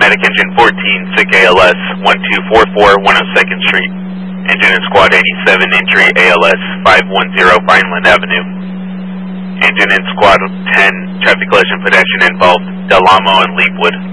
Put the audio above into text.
Medic Engine 14, SICK ALS 1244 102nd Street. Engine in Squad 87, entry ALS 510 Vineland Avenue. Engine in Squad 10, traffic collision protection involved Del Amo and Leapwood.